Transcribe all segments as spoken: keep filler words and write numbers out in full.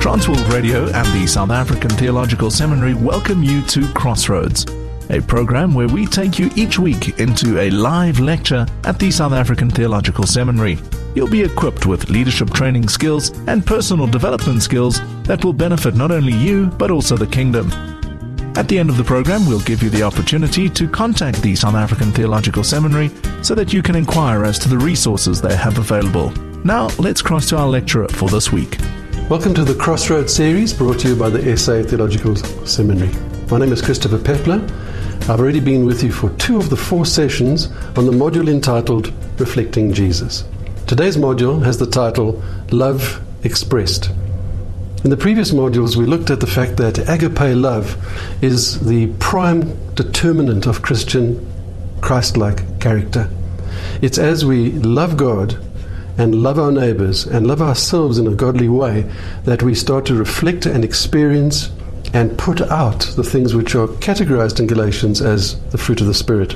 Transworld Radio and the South African Theological Seminary welcome you to Crossroads, a program where we take you each week into a live lecture at the South African Theological Seminary. You'll be equipped with leadership training skills and personal development skills that will benefit not only you, but also the kingdom. At the end of the program, we'll give you the opportunity to contact the South African Theological Seminary so that you can inquire as to the resources they have available. Now, let's cross to our lecturer for this week. Welcome to the Crossroads series brought to you by the S A Theological Seminary. My name is Christopher Peppler. I've already been with you for two of the four sessions on the module entitled Reflecting Jesus. Today's module has the title Love Expressed. In the previous modules, we looked at the fact that agape love is the prime determinant of Christian Christ-like character. It's as we love God and love our neighbors and love ourselves in a godly way that we start to reflect and experience and put out the things which are categorized in Galatians as the fruit of the Spirit.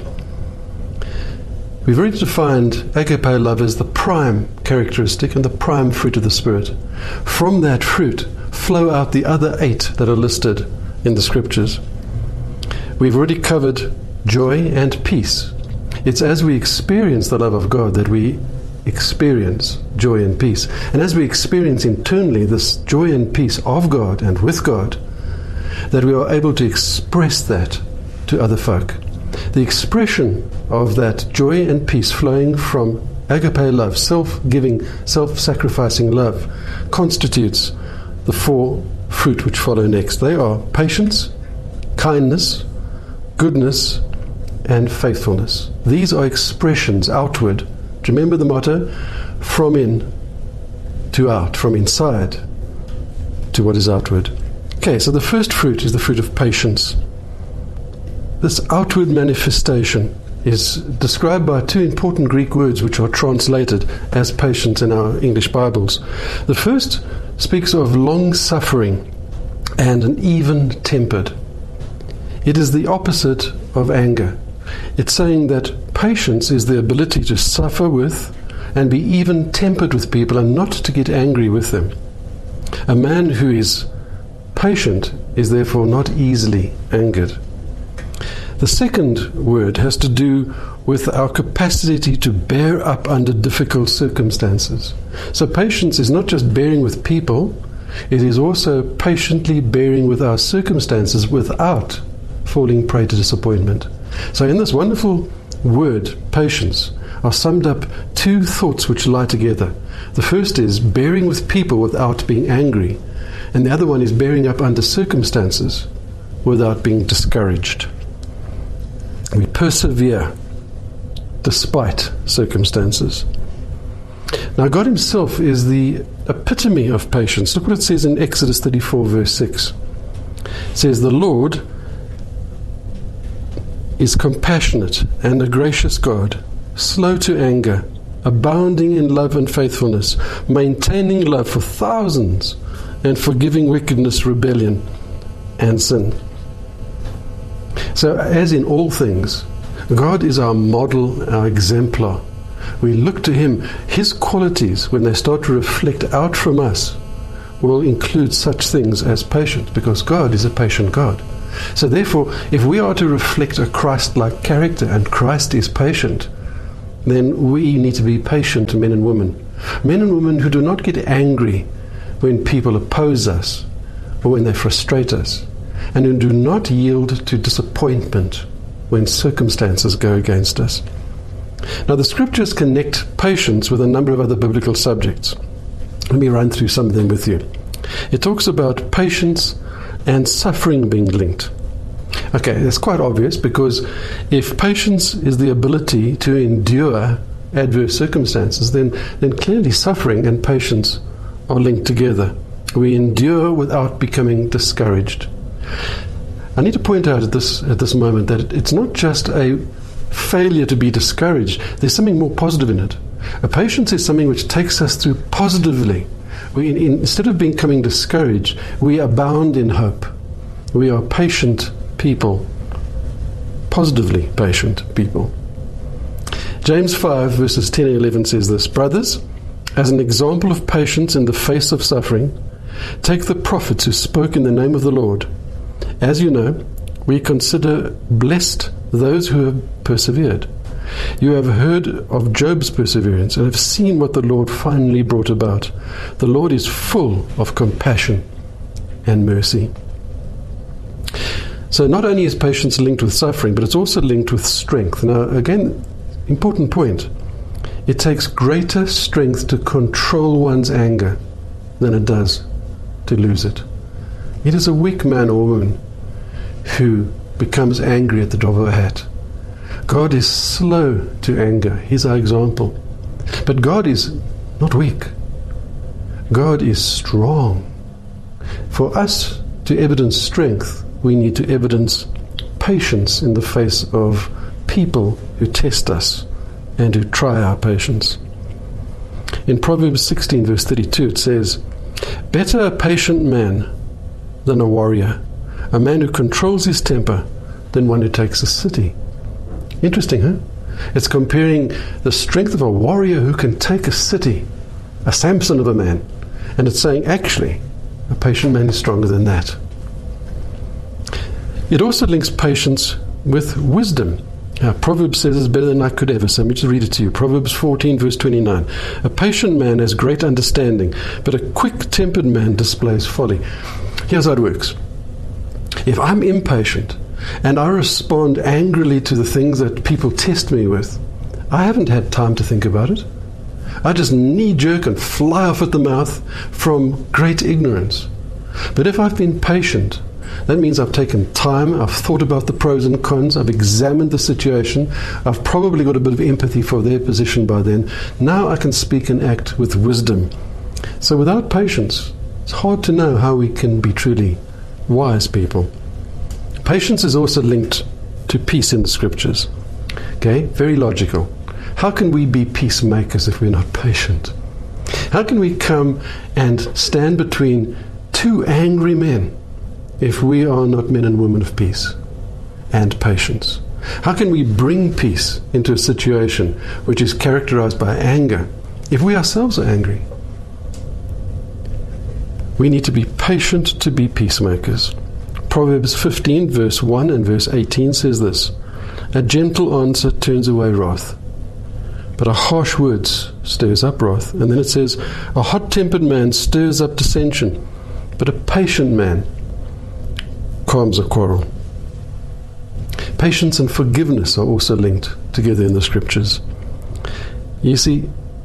We've already defined agape love as the prime characteristic and the prime fruit of the Spirit. From that fruit flow out the other eight that are listed in the Scriptures. We've already covered joy and peace. It's as we experience the love of God that we experience joy and peace. And as we experience internally this joy and peace of God and with God, that we are able to express that to other folk. The expression of that joy and peace flowing from agape love, self-giving, self-sacrificing love, constitutes the four fruit which follow next. They are patience, kindness, goodness, and faithfulness. These are expressions outward. Do you remember the motto? From in to out, from inside to what is outward. Okay, so the first fruit is the fruit of patience. This outward manifestation is described by two important Greek words which are translated as patience in our English Bibles. The first speaks of long-suffering and an even-tempered. It is the opposite of anger. It's saying that patience is the ability to suffer with and be even-tempered with people and not to get angry with them. A man who is patient is therefore not easily angered. The second word has to do with our capacity to bear up under difficult circumstances. So patience is not just bearing with people, it is also patiently bearing with our circumstances without falling prey to disappointment. So in this wonderful word, patience, are summed up two thoughts which lie together. The first is bearing with people without being angry, and the other one is bearing up under circumstances without being discouraged. We persevere despite circumstances. Now, God Himself is the epitome of patience. Look what it says in Exodus thirty-four, verse six. It says, "The Lord is compassionate and a gracious God, slow to anger, abounding in love and faithfulness, maintaining love for thousands, and forgiving wickedness, rebellion, and sin." So, as in all things, God is our model, our exemplar. We look to Him. His qualities, when they start to reflect out from us, will include such things as patience, because God is a patient God. So therefore, if we are to reflect a Christ-like character, and Christ is patient, then we need to be patient men and women. Men and women who do not get angry when people oppose us or when they frustrate us, and who do not yield to disappointment when circumstances go against us. Now, the Scriptures connect patience with a number of other biblical subjects. Let me run through some of them with you. It talks about patience and suffering being linked. Okay, that's quite obvious, because if patience is the ability to endure adverse circumstances, then, then clearly suffering and patience are linked together. We endure without becoming discouraged. I need to point out at this at this moment that it's not just a failure to be discouraged. There's something more positive in it. A patience is something which takes us through positively. We, in, instead of becoming discouraged, we abound in hope. We are patient people, positively patient people. James five, verses ten and eleven says this: "Brothers, as an example of patience in the face of suffering, Take the prophets who spoke in the name of the Lord. As you know, we consider blessed those who have persevered. You have heard of Job's perseverance and have seen what the Lord finally brought about. The Lord is full of compassion and mercy. So not only is patience linked with suffering, but it's also linked with strength. Now, again, important point. It takes greater strength to control one's anger than it does to lose it. It is a weak man or woman who becomes angry at the drop of a hat. God is slow to anger. He's our example. But God is not weak. God is strong. For us to evidence strength, we need to evidence patience in the face of people who test us and who try our patience. In Proverbs sixteen, verse thirty-two, it says, "Better a patient man than a warrior, a man who controls his temper than one who takes a city." Interesting, huh? It's comparing the strength of a warrior who can take a city, a Samson of a man, and it's saying, actually, a patient man is stronger than that. It also links patience with wisdom. Now, Proverbs says it's better than I could ever, so let me just read it to you. Proverbs fourteen, verse twenty-nine. "A patient man has great understanding, but a quick-tempered man displays folly." Here's how it works. If I'm impatient and I respond angrily to the things that people test me with, I haven't had time to think about it. I just knee-jerk and fly off at the mouth from great ignorance. But if I've been patient, that means I've taken time, I've thought about the pros and cons, I've examined the situation, I've probably got a bit of empathy for their position by then. Now I can speak and act with wisdom. So without patience, it's hard to know how we can be truly wise people. Patience is also linked to peace in the scriptures. Okay, very logical. How can we be peacemakers if we're not patient? How can we come and stand between two angry men if we are not men and women of peace and patience? How can we bring peace into a situation which is characterized by anger if we ourselves are angry? We need to be patient to be peacemakers. Proverbs fifteen, verse one and verse eighteen says this, "A gentle answer turns away wrath, but a harsh word stirs up wrath." And then it says, "A hot-tempered man stirs up dissension, but a patient man calms a quarrel." Patience and forgiveness are also linked together in the scriptures. You see,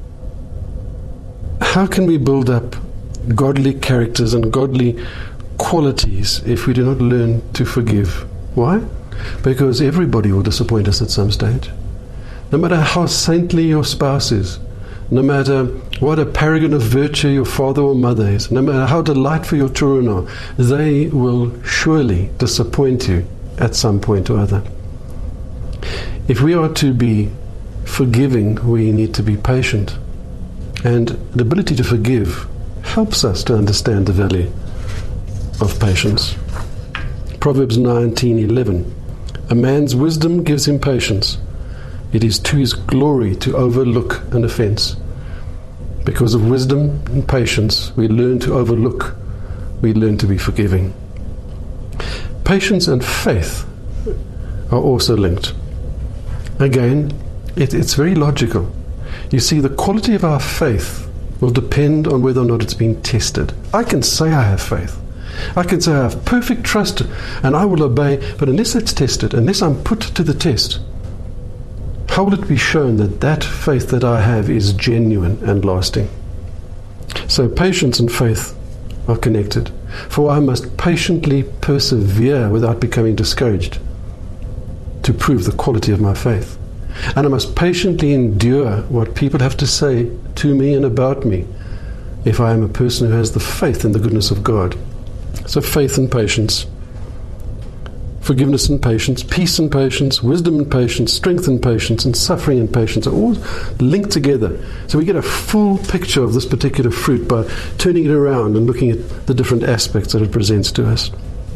how can we build up godly characters and godly qualities if we do not learn to forgive? Why? Because everybody will disappoint us at some stage. No matter how saintly your spouse is, no matter what a paragon of virtue your father or mother is, no matter how delightful your children are, they will surely disappoint you at some point or other. If we are to be forgiving, we need to be patient. And the ability to forgive helps us to understand the value of patience. Proverbs nineteen eleven. "A man's wisdom gives him patience. It is to his glory to overlook an offense." Because of wisdom and patience, we learn to overlook, we learn to be forgiving. Patience and faith are also linked. Again, it, it's very logical. You see, the quality of our faith will depend on whether or not it's been tested. I can say I have faith. I can say I have perfect trust and I will obey, but unless it's tested, unless I'm put to the test, how will it be shown that that faith that I have is genuine and lasting? So patience and faith are connected. For I must patiently persevere without becoming discouraged to prove the quality of my faith. And I must patiently endure what people have to say to me and about me if I am a person who has the faith in the goodness of God. So faith and patience, forgiveness and patience, peace and patience, wisdom and patience, strength and patience, and suffering and patience are all linked together. So we get a full picture of this particular fruit by turning it around and looking at the different aspects that it presents to us.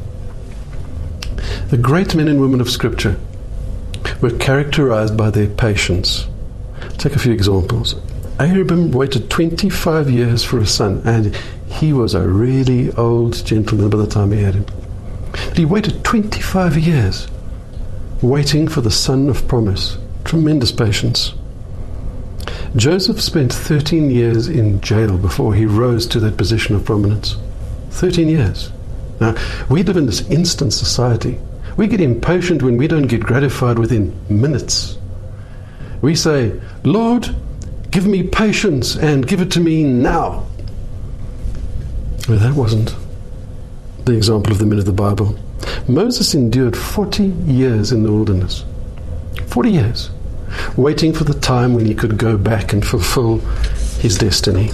The great men and women of Scripture were characterized by their patience. Take a few examples. Abraham waited twenty-five years for a son, and he was a really old gentleman by the time he had him. But he waited twenty-five years, waiting for the son of promise. Tremendous patience. Joseph spent thirteen years in jail before he rose to that position of prominence. thirteen years. Now, we live in this instant society. We get impatient when we don't get gratified within minutes. We say, Lord, give me patience and give it to me now. Well, that wasn't the example of the men of the Bible. Moses endured forty years in the wilderness. forty years. Waiting for the time when he could go back and fulfill his destiny.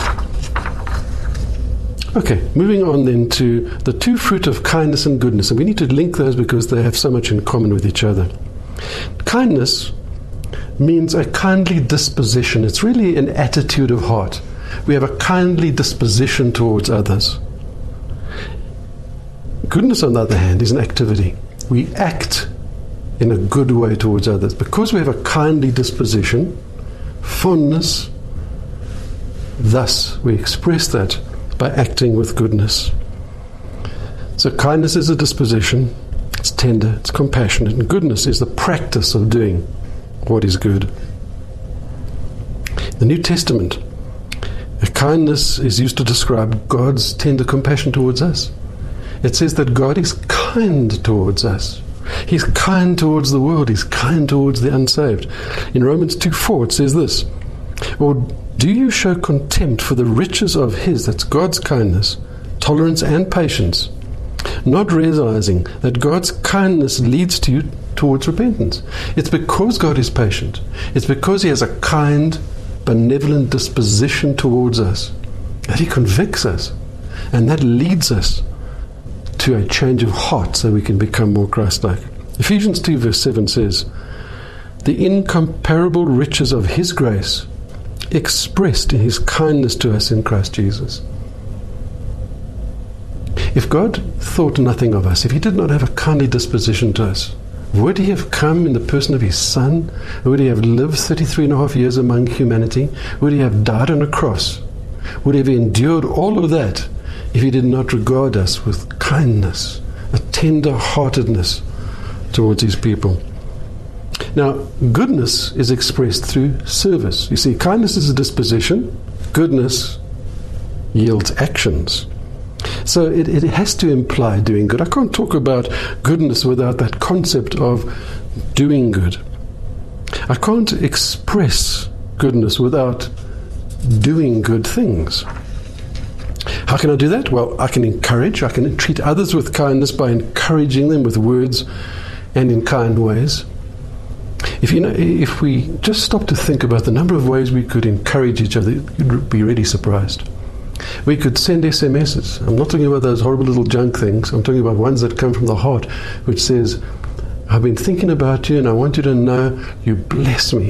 Okay, moving on then to the two fruit of kindness and goodness. And we need to link those because they have so much in common with each other. Kindness means a kindly disposition. It's really an attitude of heart. We have a kindly disposition towards others. Goodness, on the other hand, is an activity. We act in a good way towards others. Because we have a kindly disposition, fondness, thus we express that by acting with goodness. So kindness is a disposition, it's tender, it's compassionate, and goodness is the practice of doing what is good. In the New Testament, kindness is used to describe God's tender compassion towards us. It says that God is kind towards us. He's kind towards the world. He's kind towards the unsaved. In Romans two four it says this, or do you show contempt for the riches of His, that's God's kindness, tolerance and patience, not realizing that God's kindness leads to you towards repentance? It's because God is patient. It's because He has a kind, benevolent disposition towards us that He convicts us, and that leads us to a change of heart so we can become more Christ-like. Ephesians two verse seven says, the incomparable riches of His grace expressed in His kindness to us in Christ Jesus. If God thought nothing of us, if He did not have a kindly disposition to us, would He have come in the person of His Son? Would He have lived thirty-three and a half years among humanity? Would He have died on a cross? Would He have endured all of that if He did not regard us with kindness, a tender-heartedness towards His people? Now, goodness is expressed through service. You see, kindness is a disposition. Goodness yields actions. So it, it has to imply doing good. I can't talk about goodness without that concept of doing good. I can't express goodness without doing good things. How can I do that? Well, I can encourage. I can treat others with kindness by encouraging them with words and in kind ways. If you know, if we just stop to think about the number of ways we could encourage each other, you'd be really surprised. We could send S M Ses. I'm not talking about those horrible little junk things. I'm talking about ones that come from the heart, which says, I've been thinking about you and I want you to know you bless me.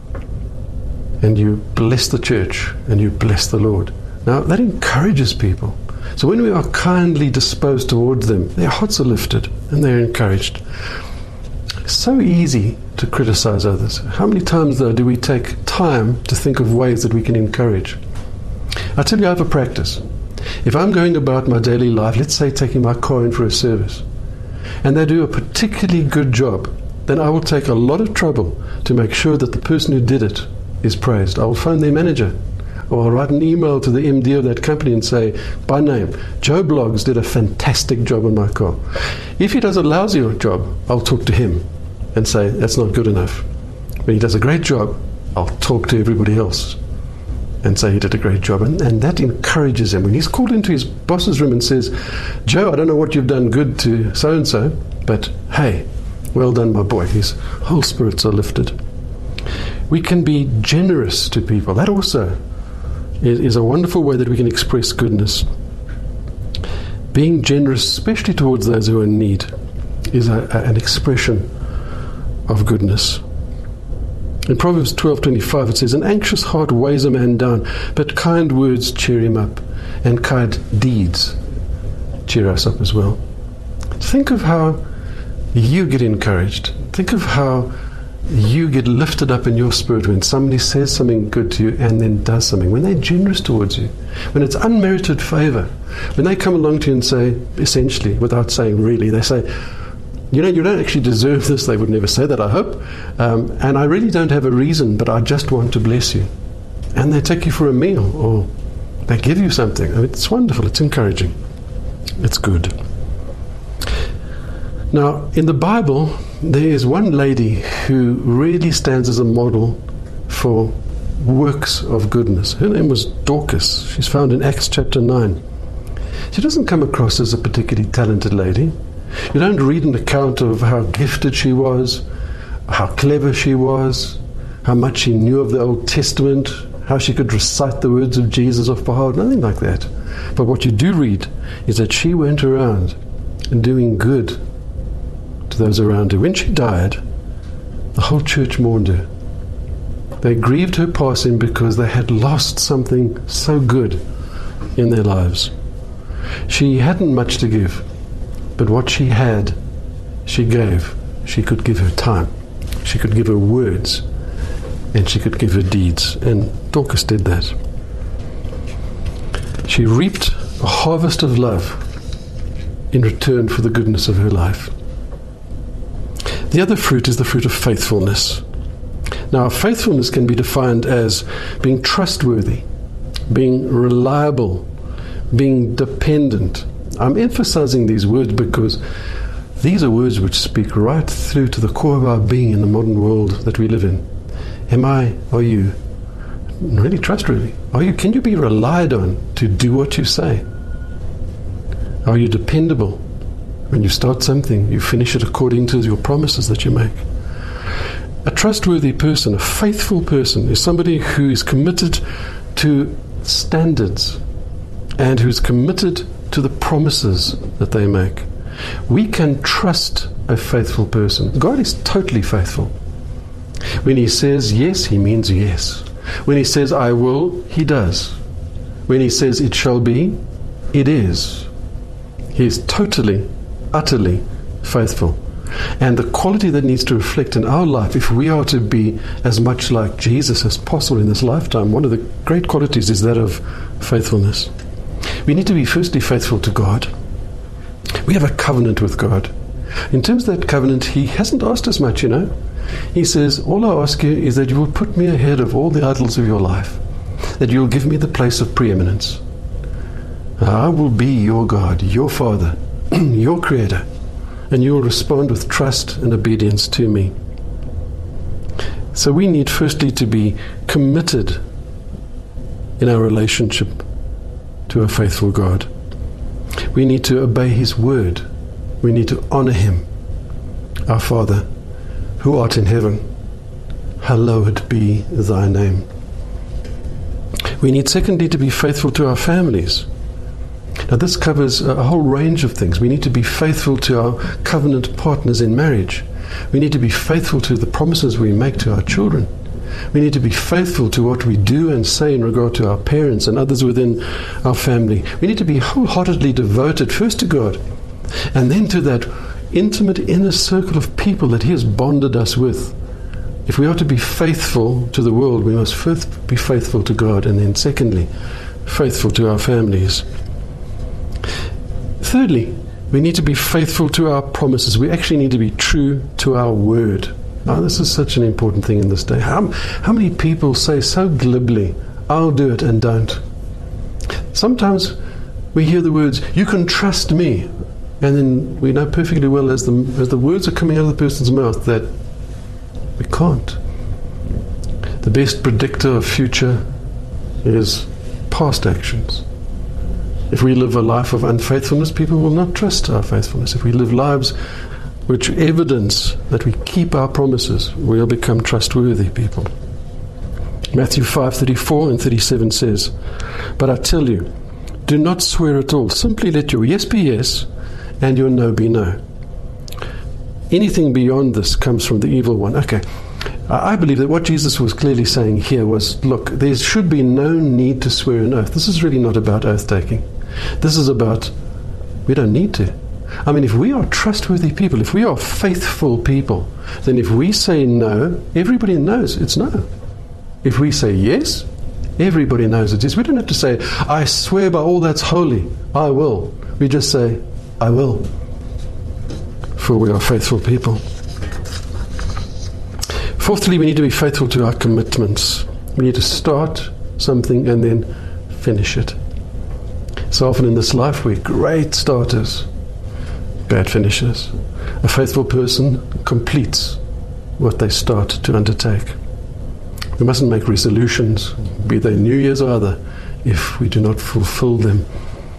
And you bless the church and you bless the Lord. Now, that encourages people. So when we are kindly disposed towards them, their hearts are lifted and they're encouraged. It's so easy to criticize others. How many times, though, do we take time to think of ways that we can encourage? I tell you, I have a practice. If I'm going about my daily life, let's say taking my car in for a service, and they do a particularly good job, then I will take a lot of trouble to make sure that the person who did it is praised. I will phone their manager, or I'll write an email to the M D of that company and say, by name, Joe Bloggs did a fantastic job on my car. If he does a lousy job, I'll talk to him and say, that's not good enough. When he does a great job, I'll talk to everybody else and say he did a great job. And, and that encourages him. When he's called into his boss's room and says, Joe, I don't know what you've done good to so-and-so, but hey, well done, my boy. His whole spirits are lifted. We can be generous to people. That also is, is a wonderful way that we can express goodness. Being generous, especially towards those who are in need, is a, a, an expression of goodness. In Proverbs twelve twenty-five it says, an anxious heart weighs a man down, but kind words cheer him up, and kind deeds cheer us up as well. Think of how you get encouraged. Think of how you get lifted up in your spirit when somebody says something good to you and then does something, when they're generous towards you, when it's unmerited favor, when they come along to you and say, essentially, without saying really, they say, you know, you don't actually deserve this. They would never say that, I hope. Um, and I really don't have a reason, but I just want to bless you. And they take you for a meal, or they give you something. I mean, it's wonderful. It's encouraging. It's good. Now, in the Bible, there is one lady who really stands as a model for works of goodness. Her name was Dorcas. She's found in Acts chapter nine. She doesn't come across as a particularly talented lady. You don't read an account of how gifted she was, how clever she was, how much she knew of the Old Testament, how she could recite the words of Jesus off by heart, nothing like that. But what you do read is that she went around and doing good to those around her. When she died, the whole church mourned her. They grieved her passing because they had lost something so good in their lives. She hadn't much to give, but what she had, she gave. She could give her time, she could give her words, and she could give her deeds. And Dorcas did that. She reaped a harvest of love in return for the goodness of her life. The other fruit is the fruit of faithfulness. Now, faithfulness can be defined as being trustworthy, being reliable, being dependent. I'm emphasizing these words because these are words which speak right through to the core of our being in the modern world that we live in. Am I, are you, really trustworthy? Are you, can you be relied on to do what you say? Are you dependable? When you start something, you finish it according to your promises that you make. A trustworthy person, a faithful person, is somebody who is committed to standards and who's committed to the promises that they make. We can trust a faithful person. God is totally faithful. When He says yes, He means yes. When He says I will, He does. When He says it shall be, it is. He is totally, utterly faithful. And the quality that needs to reflect in our life, if we are to be as much like Jesus as possible in this lifetime, one of the great qualities is that of faithfulness. We need to be firstly faithful to God. We have a covenant with God. In terms of that covenant, He hasn't asked us much, you know. He says, all I ask you is that you will put me ahead of all the idols of your life, that you will give me the place of preeminence. I will be your God, your Father, your Creator, and you will respond with trust and obedience to me. So we need firstly to be committed in our relationship to a faithful God. We need to obey His word. We need to honor Him. Our Father, who art in heaven, hallowed be thy name. We need secondly to be faithful to our families. Now this covers a whole range of things. We need to be faithful to our covenant partners in marriage. We need to be faithful to the promises we make to our children. We need to be faithful to what we do and say in regard to our parents and others within our family. We need to be wholeheartedly devoted first to God and then to that intimate inner circle of people that He has bonded us with. If we are to be faithful to the world, we must first be faithful to God, and then secondly, faithful to our families. Thirdly, we need to be faithful to our promises. We actually need to be true to our word. Now, this is such an important thing in this day. How, how many people say so glibly, I'll do it, and don't? Sometimes we hear the words, you can trust me. And then we know perfectly well as the, as the words are coming out of the person's mouth that we can't. The best predictor of future is past actions. If we live a life of unfaithfulness, people will not trust our faithfulness. If we live lives which evidence that we keep our promises, we'll become trustworthy people. Matthew five thirty-four and thirty-seven says, but I tell you, do not swear at all. Simply let your yes be yes and your no be no. Anything beyond this comes from the evil one. Okay, I believe that what Jesus was clearly saying here was, look, there should be no need to swear an oath. This is really not about oath-taking. This is about, we don't need to. I mean, if we are trustworthy people, if we are faithful people, then if we say no, everybody knows it's no. If we say yes, everybody knows it is. We don't have to say, I swear by all that's holy, I will. We just say, I will. For we are faithful people. Fourthly, we need to be faithful to our commitments. We need to start something and then finish it. So often in this life we're great starters, bad finishers. A faithful person completes what they start to undertake. We mustn't make resolutions, be they New Year's or other, if we do not fulfill them.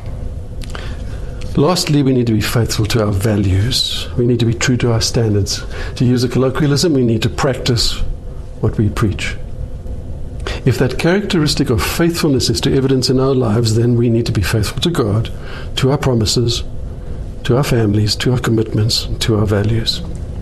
Lastly, we need to be faithful to our values. We need to be true to our standards. To use a colloquialism, we need to practice what we preach. If that characteristic of faithfulness is to evidence in our lives, then we need to be faithful to God, to our promises, to our families, to our commitments, to our values.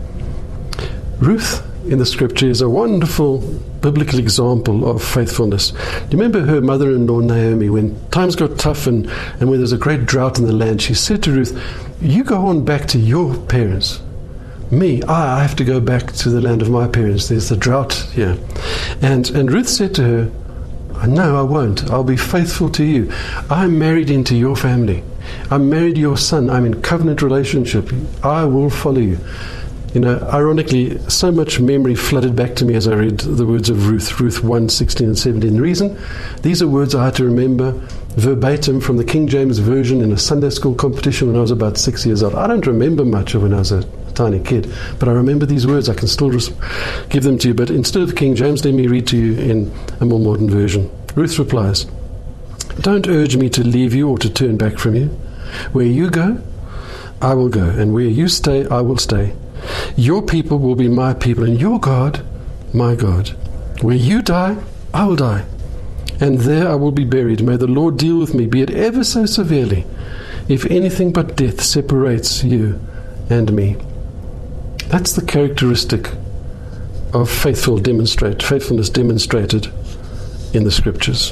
Ruth in the scripture is a wonderful biblical example of faithfulness. Do you remember her mother-in-law Naomi, when times got tough and, and when there's a great drought in the land, she said to Ruth, you go on back to your parents. Me, I, I have to go back to the land of my parents. There's the drought here. And, and Ruth said to her, no, I won't. I'll be faithful to you. I'm married into your family. I'm married to your son. I'm in covenant relationship. I will follow you. You know, ironically, so much memory flooded back to me as I read the words of Ruth, Ruth one, sixteen and seventeen. The reason? These are words I had to remember verbatim from the King James Version in a Sunday school competition when I was about six years old. I don't remember much of when I was a tiny kid, but I remember these words. I can still res- give them to you. But instead of the King James, let me read to you in a more modern version. Ruth replies, don't urge me to leave you or to turn back from you. Where you go, I will go, and where you stay, I will stay. Your people will be my people, and your God, my God. Where you die, I will die, and there I will be buried. May the Lord deal with me, be it ever so severely, if anything but death separates you and me. That's the characteristic of faithful demonstrate, faithfulness demonstrated in the Scriptures.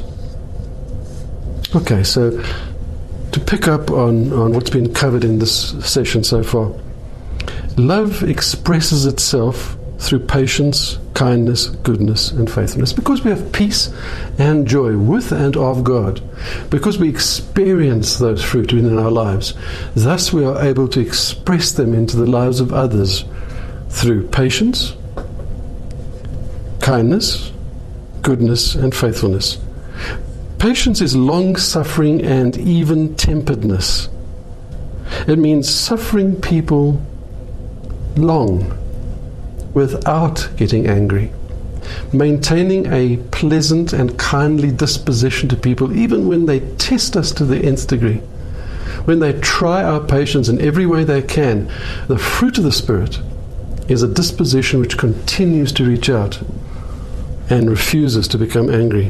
Okay, so to pick up on, on what's been covered in this session so far, love expresses itself through patience, kindness, goodness, and faithfulness. Because we have peace and joy with and of God, because we experience those fruit in our lives, thus we are able to express them into the lives of others through patience, kindness, goodness, and faithfulness. Patience is long-suffering and even-temperedness. It means suffering people long without getting angry, maintaining a pleasant and kindly disposition to people even when they test us to the nth degree, when they try our patience in every way they can. The fruit of the Spirit is a disposition which continues to reach out and refuses to become angry.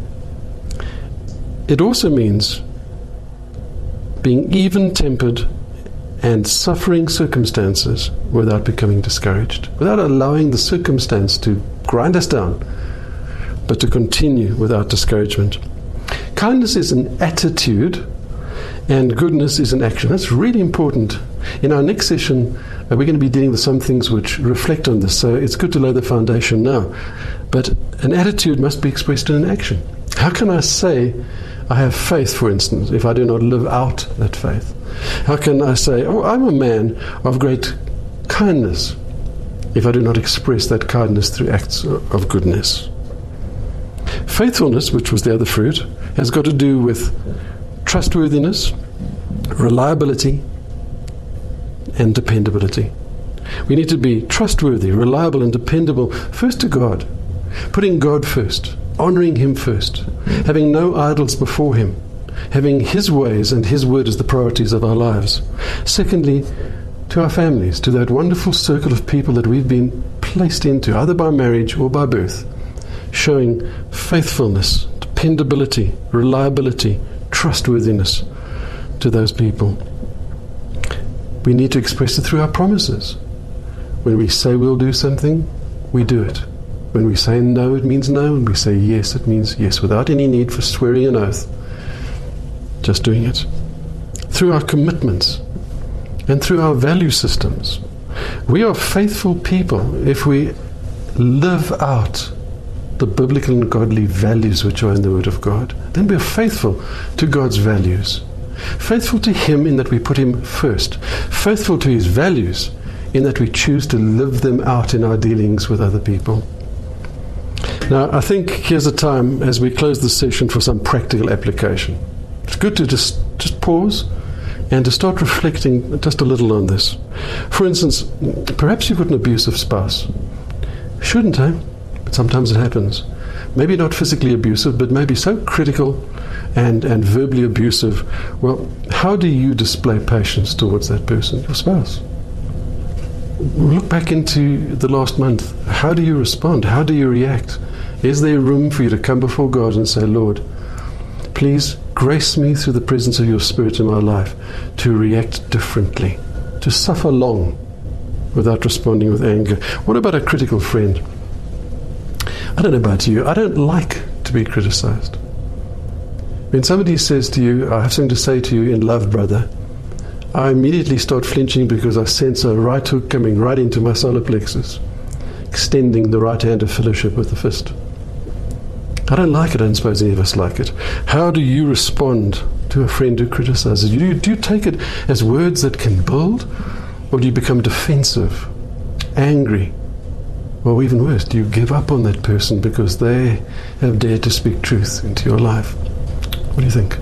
It also means being even-tempered and suffering circumstances without becoming discouraged, without allowing the circumstance to grind us down, but to continue without discouragement. Kindness is an attitude, and goodness is an action. That's really important. In our next session, uh, we're going to be dealing with some things which reflect on this, so it's good to lay the foundation now. But an attitude must be expressed in an action. How can I say I have faith, for instance, if I do not live out that faith? How can I say, oh, I'm a man of great kindness, if I do not express that kindness through acts of goodness? Faithfulness, which was the other fruit, has got to do with trustworthiness, reliability, and dependability. We need to be trustworthy, reliable, and dependable, first to God, putting God first, honoring Him first, having no idols before Him, having His ways and His word as the priorities of our lives. Secondly, to our families, to that wonderful circle of people that we've been placed into, either by marriage or by birth, showing faithfulness, dependability, reliability, trustworthiness to those people. We need to express it through our promises. When we say we'll do something, we do it. When we say no, it means no. When we say yes, it means yes, without any need for swearing an oath. Just doing it. Through our commitments. and through our value systems. We are faithful people if we live out the biblical and godly values which are in the Word of God. Then we are faithful to God's values. Faithful to Him in that we put Him first. Faithful to His values in that we choose to live them out in our dealings with other people. Now, I think here's a time as we close this session for some practical application. It's good to just, just pause and to start reflecting just a little on this. For instance, perhaps you've got an abusive spouse. Shouldn't, eh? But sometimes it happens. Maybe not physically abusive, but maybe so critical and, and verbally abusive. Well, how do you display patience towards that person, your spouse? Look back into the last month. How do you respond? How do you react? Is there room for you to come before God and say, Lord, please grace me through the presence of your Spirit in my life to react differently, to suffer long without responding with anger. What about a critical friend? I don't know about you. I don't like to be criticized. When somebody says to you, I have something to say to you in love, brother, I immediately start flinching because I sense a right hook coming right into my solar plexus, extending the right hand of fellowship with the fist. I don't like it. I don't suppose any of us like it. How do you respond to a friend who criticizes you? Do you, do you take it as words that can build, or do you become defensive, angry, or even worse, do you give up on that person because they have dared to speak truth into your life? What do you think?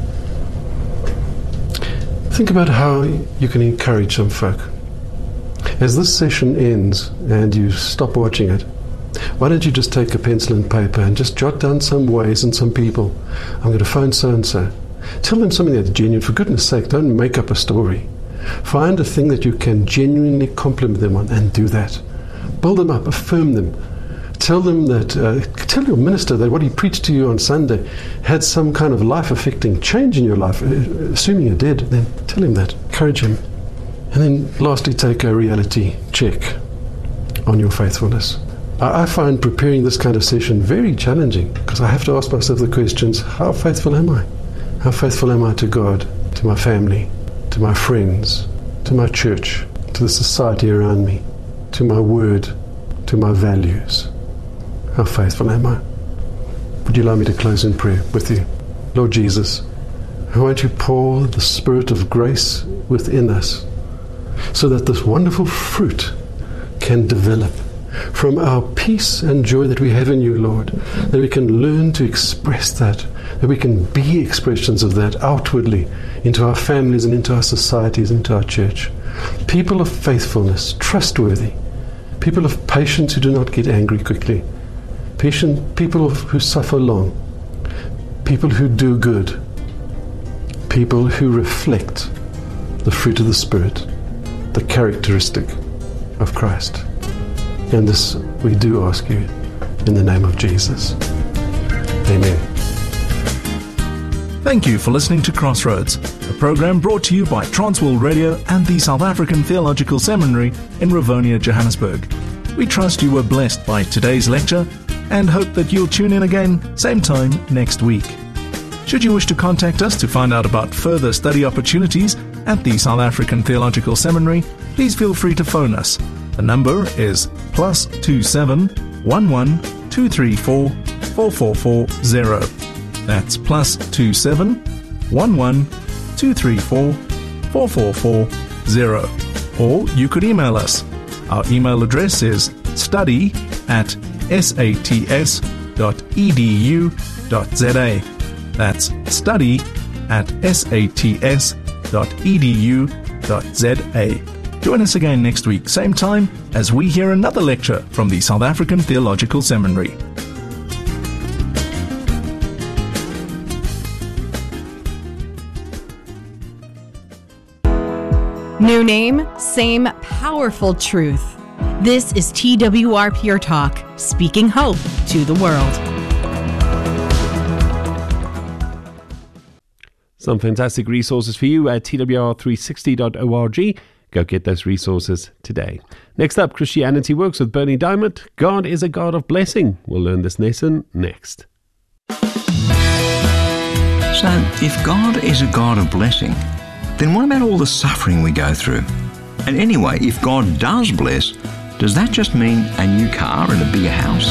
Think about how you can encourage some folk. As this session ends and you stop watching it, why don't you just take a pencil and paper and just jot down some ways and some people. I'm going to phone so-and-so. Tell them something that's genuine. For goodness sake, don't make up a story. Find a thing that you can genuinely compliment them on and do that. Build them up, affirm them. Tell them that, uh, tell your minister that what he preached to you on Sunday had some kind of life-affecting change in your life. Assuming it did, then tell him that. Encourage him. And then lastly, take a reality check on your faithfulness. I, I find preparing this kind of session very challenging because I have to ask myself the questions, how faithful am I? How faithful am I to God, to my family, to my friends, to my church, to the society around me, to my word, to my values? How faithful am I? Would you allow me to close in prayer with you? Lord Jesus, won't you pour the Spirit of grace within us so that this wonderful fruit can develop from our peace and joy that we have in you, Lord, that we can learn to express that, that we can be expressions of that outwardly into our families and into our societies, into our church. People of faithfulness, trustworthy, people of patience who do not get angry quickly, patient people who suffer long, people who do good, people who reflect the fruit of the Spirit, the characteristic of Christ. And this we do ask you in the name of Jesus. Amen. Thank you for listening to Crossroads, a program brought to you by Transworld Radio and the South African Theological Seminary in Rivonia, Johannesburg. We trust you were blessed by today's lecture and hope that you'll tune in again same time next week. Should you wish to contact us to find out about further study opportunities at the South African Theological Seminary, please feel free to phone us. The number is plus two seven one one two three four four four four zero. That's plus two seven one one two three four four four four zero. Or you could email us. Our email address is study at sats dot e d u dot z a. That's study at sats dot e d u dot z a. Join us again next week, same time, as we hear another lecture from the South African Theological Seminary. New name, same powerful truth. This is T W R Pure Talk, speaking hope to the world. Some fantastic resources for you at T W R three sixty dot org. Go get those resources today. Next up, Christianity Works with Bernie Diamond. God is a God of blessing. We'll learn this lesson next. So, if God is a God of blessing, then what about all the suffering we go through? And anyway, if God does bless, does that just mean a new car and a bigger house?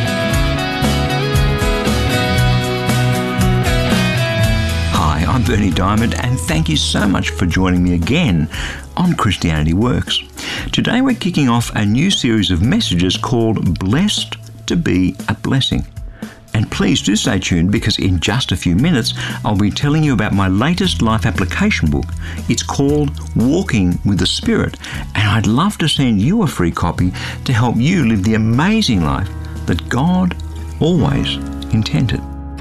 Hi, I'm Bernie Diamond, and thank you so much for joining me again on Christianity Works. Today we're kicking off a new series of messages called Blessed to be a Blessing. And please do stay tuned, because in just a few minutes I'll be telling you about my latest life application book. It's called Walking with the Spirit, and I'd love to send you a free copy to help you live the amazing life that God always intended.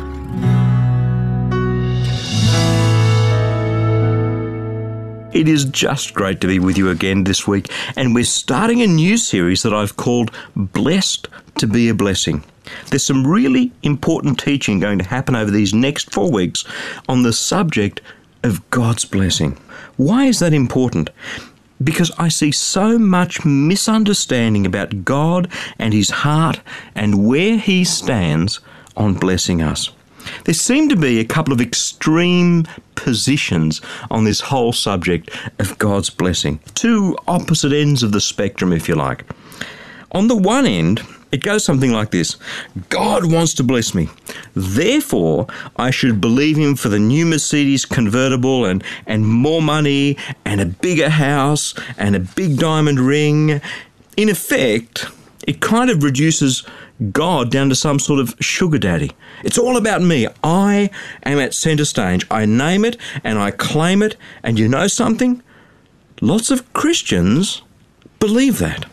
It is just great to be with you again this week, and we're starting a new series that I've called Blessed to be a Blessing. There's some really important teaching going to happen over these next four weeks on the subject of God's blessing. Why is that important? Because I see so much misunderstanding about God and His heart and where He stands on blessing us. There seem to be a couple of extreme positions on this whole subject of God's blessing. Two opposite ends of the spectrum, if you like. On the one end, it goes something like this: God wants to bless me, therefore I should believe Him for the new Mercedes convertible and, and more money and a bigger house and a big diamond ring. In effect, it kind of reduces God down to some sort of sugar daddy. It's all about me. I am at centre stage. I name it and I claim it, and you know something? Lots of Christians believe that.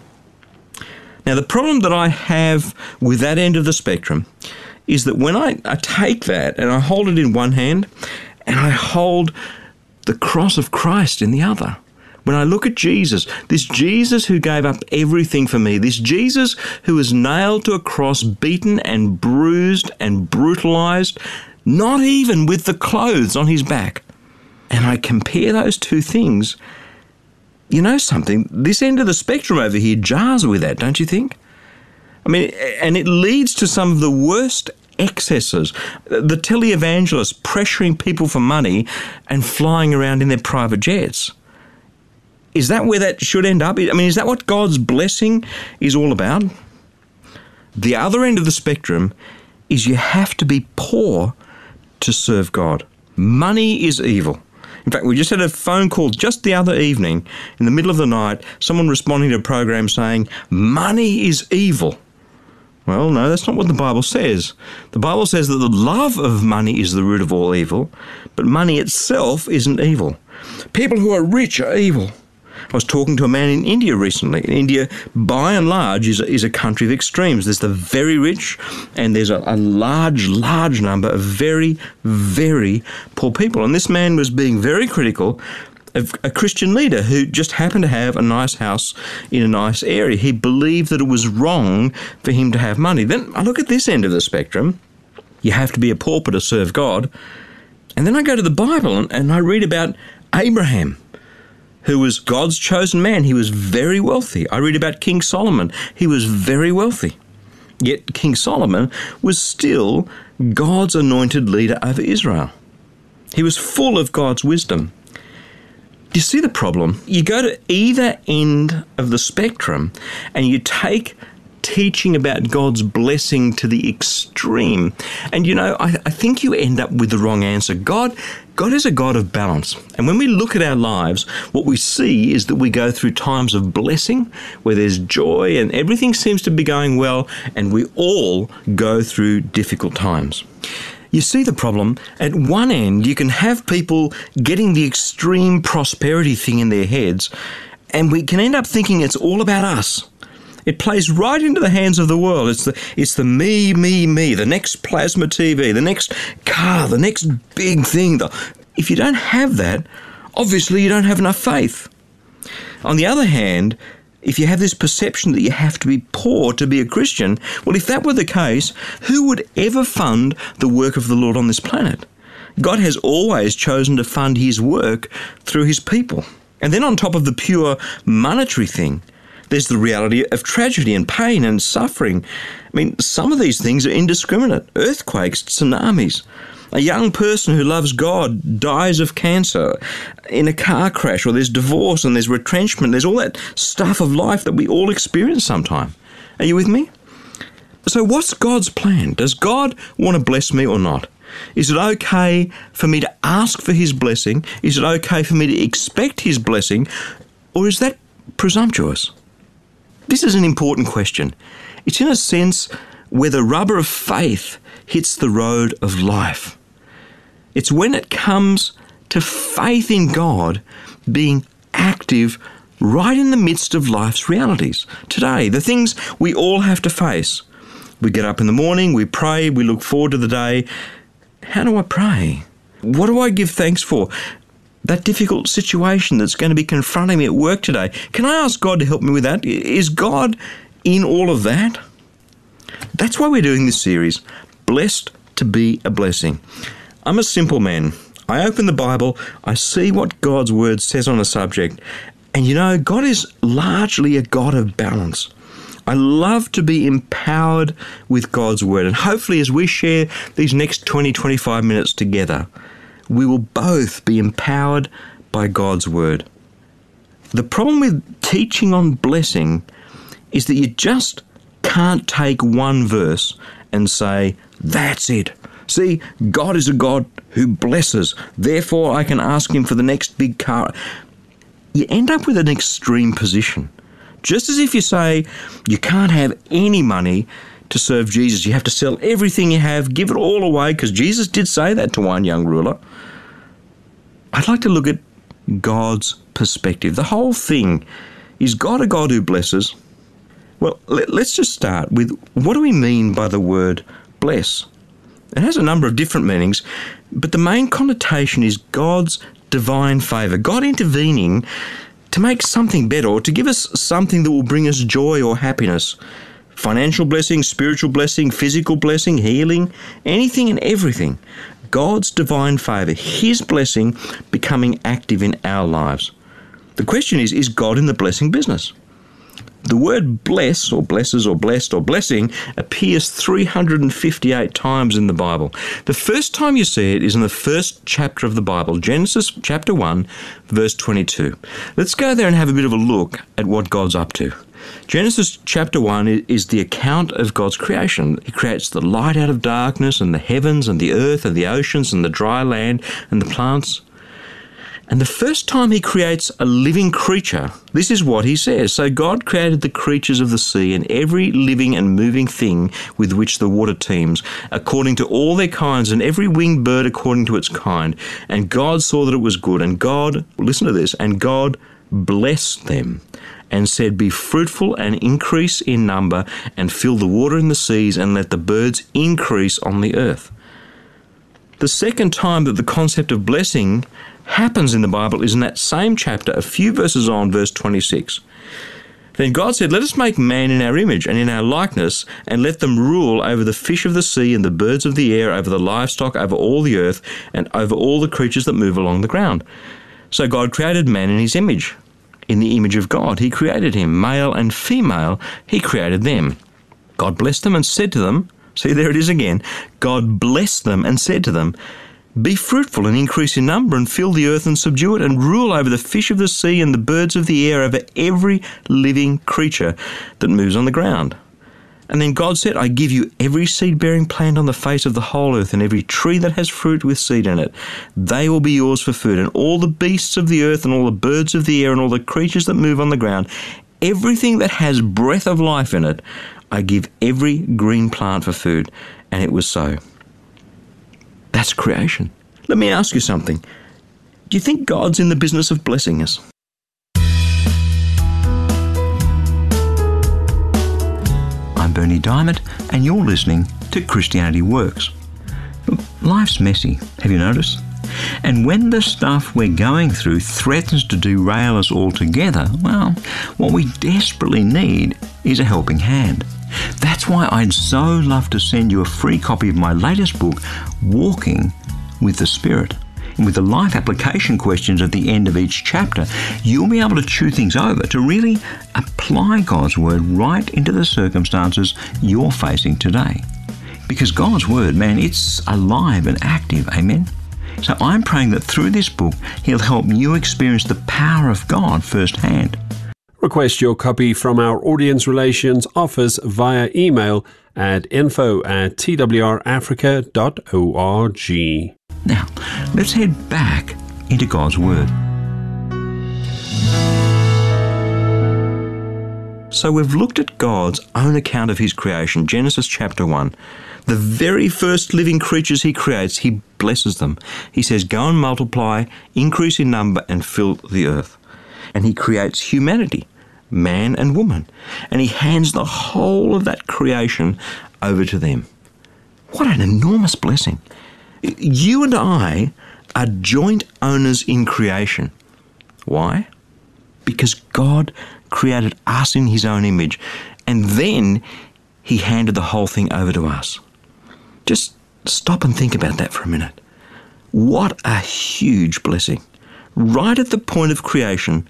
Now, the problem that I have with that end of the spectrum is that when I, I take that and I hold it in one hand and I hold the cross of Christ in the other, when I look at Jesus, this Jesus who gave up everything for me, this Jesus who was nailed to a cross, beaten and bruised and brutalized, not even with the clothes on His back, and I compare those two things, you know something, this end of the spectrum over here jars with that, don't you think? I mean, and it leads to some of the worst excesses. The televangelists pressuring people for money and flying around in their private jets. Is that where that should end up? I mean, is that what God's blessing is all about? The other end of the spectrum is you have to be poor to serve God. Money is evil. In fact, we just had a phone call just the other evening, in the middle of the night, someone responding to a program saying, money is evil. Well, no, that's not what the Bible says. The Bible says that the love of money is the root of all evil, but money itself isn't evil. People who are rich are evil. I was talking to a man in India recently. India, by and large, is a, is a country of extremes. There's the very rich, and there's a, a large, large number of very, very poor people. And this man was being very critical of a Christian leader who just happened to have a nice house in a nice area. He believed that it was wrong for him to have money. Then I look at this end of the spectrum. You have to be a pauper to serve God. And then I go to the Bible and, and I read about Abraham, who was God's chosen man. He was very wealthy. I read about King Solomon. He was very wealthy. Yet King Solomon was still God's anointed leader over Israel. He was full of God's wisdom. Do you see the problem? You go to either end of the spectrum and you take teaching about God's blessing to the extreme. And, you know, I, I think you end up with the wrong answer. God, God is a God of balance. And when we look at our lives, what we see is that we go through times of blessing where there's joy and everything seems to be going well, and we all go through difficult times. You see the problem? At one end, you can have people getting the extreme prosperity thing in their heads, and we can end up thinking it's all about us. It plays right into the hands of the world. It's the it's the me, me, me, the next plasma T V, the next car, the next big thing. The, if you don't have that, obviously you don't have enough faith. On the other hand, if you have this perception that you have to be poor to be a Christian, well, if that were the case, who would ever fund the work of the Lord on this planet? God has always chosen to fund His work through His people. And then on top of the pure monetary thing, there's the reality of tragedy and pain and suffering. I mean, some of these things are indiscriminate. Earthquakes, tsunamis. A young person who loves God dies of cancer in a car crash, or there's divorce and there's retrenchment. There's all that stuff of life that we all experience sometime. Are you with me? So what's God's plan? Does God want to bless me or not? Is it okay for me to ask for his blessing? Is it okay for me to expect his blessing? Or is that presumptuous? This is an important question. It's in a sense where the rubber of faith hits the road of life. It's when it comes to faith in God being active right in the midst of life's realities. Today, the things we all have to face. We get up in the morning, we pray, we look forward to the day. How do I pray? What do I give thanks for? That difficult situation that's going to be confronting me at work today. Can I ask God to help me with that? Is God in all of that? That's why we're doing this series, Blessed to be a Blessing. I'm a simple man. I open the Bible, I see what God's Word says on a subject, and you know, God is largely a God of balance. I love to be empowered with God's Word, and hopefully as we share these next twenty, twenty-five minutes together, we will both be empowered by God's Word. The problem with teaching on blessing is that you just can't take one verse and say, that's it. See, God is a God who blesses, therefore I can ask him for the next big car. You end up with an extreme position. Just as if you say you can't have any money to serve Jesus. You have to sell everything you have, give it all away, because Jesus did say that to one young ruler. I'd like to look at God's perspective. The whole thing, is God a God who blesses? Well, let's just start with, what do we mean by the word bless? It has a number of different meanings, but the main connotation is God's divine favour, God intervening to make something better, or to give us something that will bring us joy or happiness. Financial blessing, spiritual blessing, physical blessing, healing, anything and everything. God's divine favour, his blessing becoming active in our lives. The question is, is God in the blessing business? The word bless, or blesses, or blessed, or blessing appears three hundred fifty-eight times in the Bible. The first time you see it is in the first chapter of the Bible, Genesis chapter one, verse twenty-two. Let's go there and have a bit of a look at what God's up to. Genesis chapter one is the account of God's creation. He creates the light out of darkness, and the heavens, and the earth, and the oceans, and the dry land, and the plants. And the first time he creates a living creature, this is what he says. So God created the creatures of the sea and every living and moving thing with which the water teems, according to all their kinds, and every winged bird according to its kind. And God saw that it was good. And God, listen to this, and God blessed them and said, be fruitful and increase in number, and fill the water in the seas, and let the birds increase on the earth. The second time that the concept of blessing happens in the Bible is in that same chapter, a few verses on, verse twenty-six. Then God said, let us make man in our image and in our likeness, and let them rule over the fish of the sea and the birds of the air, over the livestock, over all the earth, and over all the creatures that move along the ground. So God created man in his image. In the image of God, he created him. Male and female, he created them. God blessed them and said to them, see, there it is again. God blessed them and said to them, be fruitful and increase in number, and fill the earth and subdue it, and rule over the fish of the sea and the birds of the air, over every living creature that moves on the ground. And then God said, I give you every seed-bearing plant on the face of the whole earth, and every tree that has fruit with seed in it. They will be yours for food, and all the beasts of the earth, and all the birds of the air, and all the creatures that move on the ground, everything that has breath of life in it, I give every green plant for food. And it was so. That's creation. Let me ask you something. Do you think God's in the business of blessing us? I'm Bernie Diamond, and you're listening to Christianity Works. Life's messy, have you noticed? And when the stuff we're going through threatens to derail us altogether, well, what we desperately need is a helping hand. That's why I'd so love to send you a free copy of my latest book, Walking with the Spirit. And with the life application questions at the end of each chapter, you'll be able to chew things over to really apply God's Word right into the circumstances you're facing today. Because God's Word, man, it's alive and active. Amen? So I'm praying that through this book, He'll help you experience the power of God firsthand. Request your copy from our Audience Relations office via email at info at t w r africa dot org. Now, let's head back into God's Word. So we've looked at God's own account of His creation, Genesis chapter one. The very first living creatures He creates, He blesses them. He says, go and multiply, increase in number, and fill the earth. And He creates humanity, man and woman. And He hands the whole of that creation over to them. What an enormous blessing. You and I are joint owners in creation. Why? Because God created us in His own image, and then He handed the whole thing over to us. Just stop and think about that for a minute. What a huge blessing. Right at the point of creation,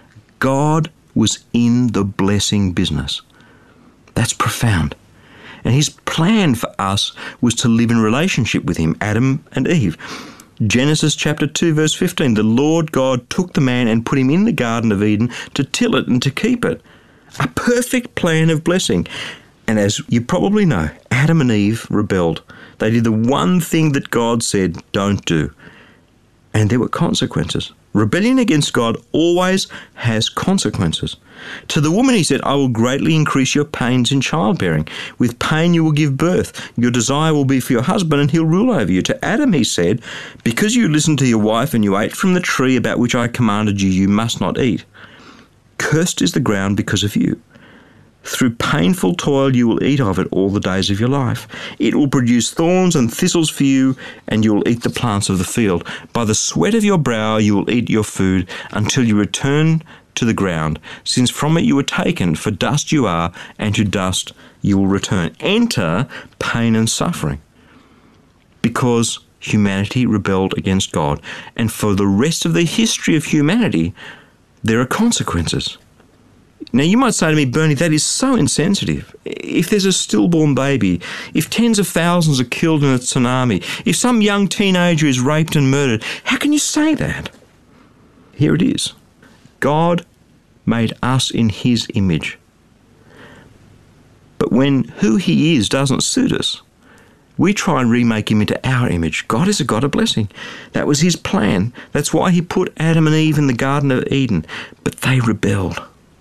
God was in the blessing business. That's profound. And His plan for us was to live in relationship with Him, Adam and Eve. Genesis chapter two, verse fifteen, the Lord God took the man and put him in the Garden of Eden to till it and to keep it. A perfect plan of blessing. And as you probably know, Adam and Eve rebelled. They did the one thing that God said, don't do. And there were consequences. Rebellion against God always has consequences. To the woman He said, I will greatly increase your pains in childbearing. With pain you will give birth. Your desire will be for your husband, and he'll rule over you. To Adam He said, because you listened to your wife and you ate from the tree about which I commanded you, you must not eat. Cursed is the ground because of you. Through painful toil you will eat of it all the days of your life. It will produce thorns and thistles for you, and you will eat the plants of the field. By the sweat of your brow you will eat your food until you return to the ground, since from it you were taken, for dust you are, and to dust you will return. Enter pain and suffering. Because humanity rebelled against God, and for the rest of the history of humanity, there are consequences. Now, you might say to me, Bernie, that is so insensitive. If there's a stillborn baby, if tens of thousands are killed in a tsunami, if some young teenager is raped and murdered, how can you say that? Here it is. God made us in His image. But when who He is doesn't suit us, we try and remake Him into our image. God is a God of blessing. That was His plan. That's why He put Adam and Eve in the Garden of Eden. But they rebelled.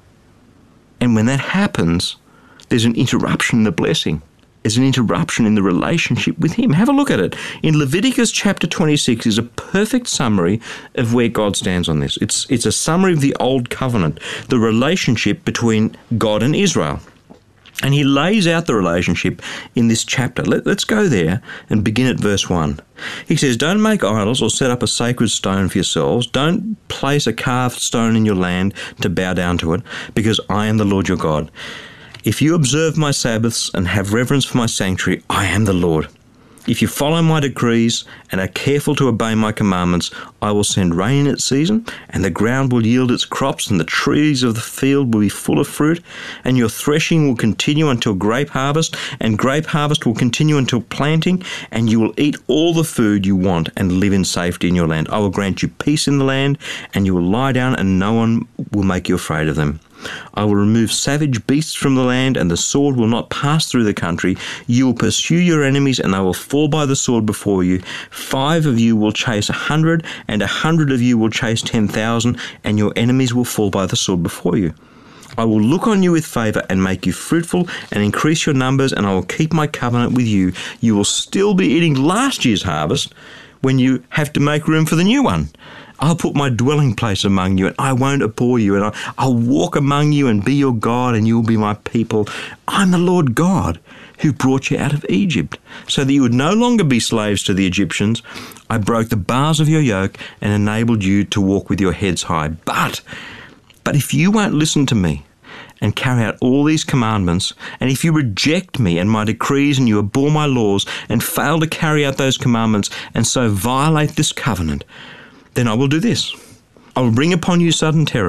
And when that happens, there's an interruption in the blessing. There's an interruption in the relationship with Him. Have a look at it. In Leviticus chapter twenty-six is a perfect summary of where God stands on this. It's, it's a summary of the Old Covenant, the relationship between God and Israel. And He lays out the relationship in this chapter. Let, let's go there and begin at verse one. He says, don't make idols or set up a sacred stone for yourselves. Don't place a carved stone in your land to bow down to it, because I am the Lord your God. If you observe my Sabbaths and have reverence for my sanctuary, I am the Lord. If you follow my decrees and are careful to obey my commandments, I will send rain in its season, and the ground will yield its crops, and the trees of the field will be full of fruit, and your threshing will continue until grape harvest, and grape harvest will continue until planting, and you will eat all the food you want and live in safety in your land. I will grant you peace in the land, and you will lie down, and no one will make you afraid of them. I will remove savage beasts from the land, and the sword will not pass through the country. You will pursue your enemies, and they will fall by the sword before you. Five of you will chase a hundred, and a hundred of you will chase ten thousand, and your enemies will fall by the sword before you. I will look on you with favour and make you fruitful and increase your numbers, and I will keep my covenant with you. You will still be eating last year's harvest when you have to make room for the new one. I'll put my dwelling place among you, and I won't abhor you, and I'll walk among you and be your God, and you will be my people. I'm the Lord God who brought you out of Egypt, so that you would no longer be slaves to the Egyptians. I broke the bars of your yoke and enabled you to walk with your heads high. But, but if you won't listen to me and carry out all these commandments, and if you reject me and my decrees, and you abhor my laws and fail to carry out those commandments, and so violate this covenant, then I will do this. I will bring upon you sudden terror,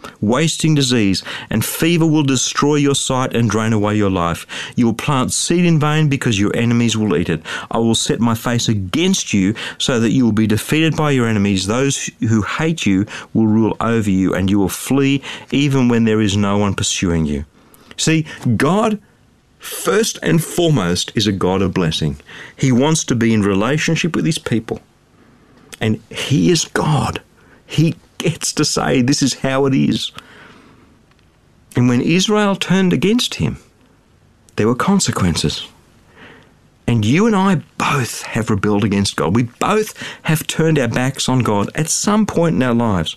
Wasting disease and fever will destroy your sight and drain away your life. You will plant seed in vain because your enemies will eat it. I will set my face against you so that you will be defeated by your enemies. Those who hate you will rule over you, and you will flee even when there is no one pursuing you. See, God, first and foremost, is a God of blessing. He wants to be in relationship with his people. And he is God. He gets to say this is how it is. And when Israel turned against him, there were consequences. And you and I both have rebelled against God. We both have turned our backs on God at some point in our lives.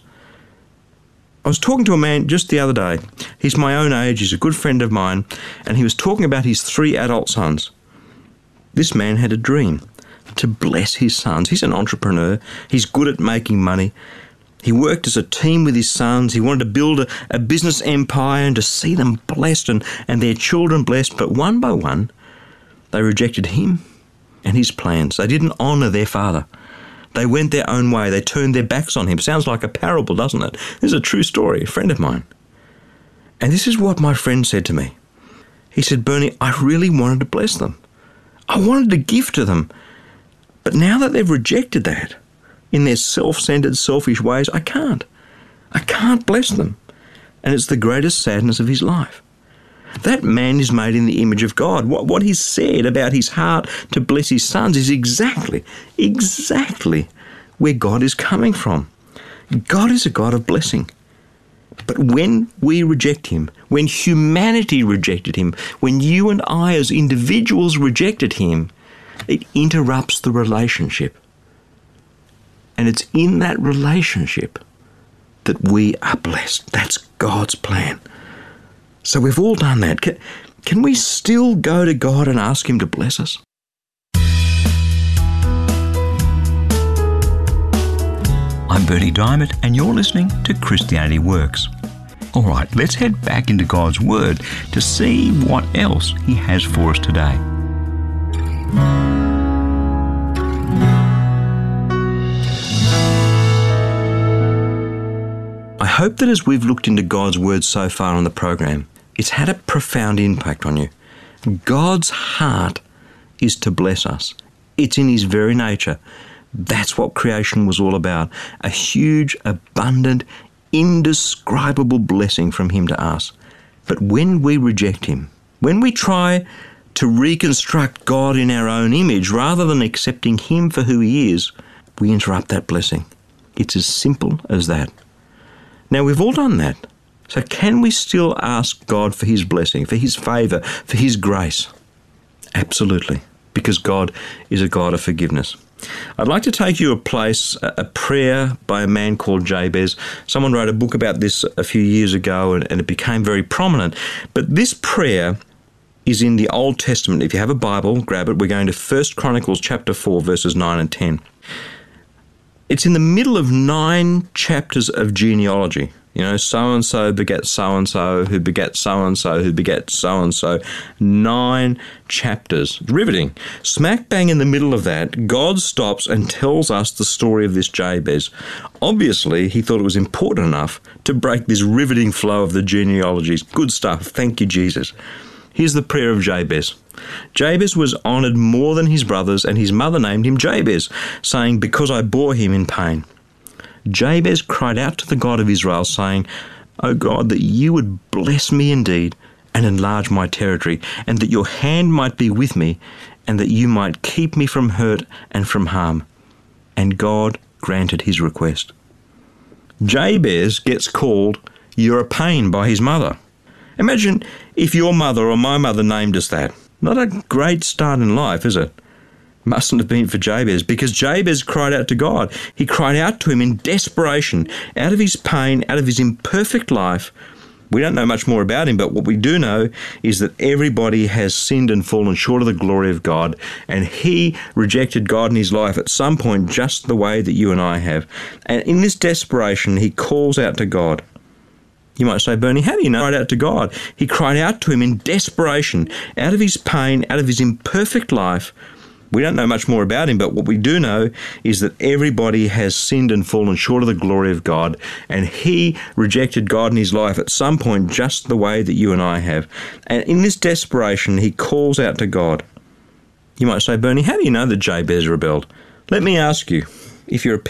I was talking to a man just the other day. He's my own age, he's a good friend of mine, and he was talking about his three adult sons. This man had a dream to bless his sons. He's an entrepreneur. He's good at making money. He worked as a team with his sons. He wanted to build a, a business empire and to see them blessed and, and their children blessed. But one by one, they rejected him and his plans. They didn't honour their father. They went their own way. They turned their backs on him. Sounds like a parable, doesn't it? This is a true story, a friend of mine. And this is what my friend said to me. He said, Bernie, I really wanted to bless them. I wanted to give to them. But now that they've rejected that, in their self-centered, selfish ways, I can't. I can't bless them. And it's the greatest sadness of his life. That man is made in the image of God. What, what he said about his heart to bless his sons is exactly, exactly where God is coming from. God is a God of blessing. But when we reject him, when humanity rejected him, when you and I as individuals rejected him, it interrupts the relationship. And it's in that relationship that we are blessed. That's God's plan. So we've all done that. Can, can we still go to God and ask him to bless us? I'm Bernie Diamond, and you're listening to Christianity Works. All right, let's head back into God's Word to see what else he has for us today. I hope that as we've looked into God's Word so far on the program, it's had a profound impact on you. God's heart is to bless us. It's in his very nature. That's what creation was all about. A huge, abundant, indescribable blessing from him to us. But when we reject him, when we try to reconstruct God in our own image rather than accepting him for who he is, we interrupt that blessing. It's as simple as that. Now, we've all done that. So can we still ask God for his blessing, for his favour, for his grace? Absolutely, because God is a God of forgiveness. I'd like to take you to a place, a prayer by a man called Jabez. Someone wrote a book about this a few years ago, and, and it became very prominent. But this prayer is in the Old Testament. If you have a Bible, grab it. We're going to First Chronicles chapter four, verses nine and ten. It's in the middle of nine chapters of genealogy. You know, so-and-so begat so-and-so, who begat so-and-so, who begat so-and-so. Nine chapters. Riveting. Smack bang in the middle of that, God stops and tells us the story of this Jabez. Obviously, he thought it was important enough to break this riveting flow of the genealogies. Good stuff. Thank you, Jesus. Here's the prayer of Jabez. Jabez was honoured more than his brothers, and his mother named him Jabez, saying, because I bore him in pain. Jabez cried out to the God of Israel, saying, O God, that you would bless me indeed and enlarge my territory, and that your hand might be with me, and that you might keep me from hurt and from harm. And God granted his request. Jabez gets called, you're a pain, by his mother. Imagine if your mother or my mother named us that. Not a great start in life, is it? Mustn't have been for Jabez, because Jabez cried out to God. He cried out to him in desperation, out of his pain, out of his imperfect life. We don't know much more about him, but what we do know is that everybody has sinned and fallen short of the glory of God, and he rejected God in his life at some point just the way that you and I have. And in this desperation, he calls out to God. You might say, Bernie, how do you know? He cried out to God. He cried out to him in desperation, out of his pain, out of his imperfect life. We don't know much more about him, but what we do know is that everybody has sinned and fallen short of the glory of God, and he rejected God in his life at some point just the way that you and I have. And in this desperation, he calls out to God. You might say, Bernie, how do you know that Jabez rebelled? Let me ask you, if you're a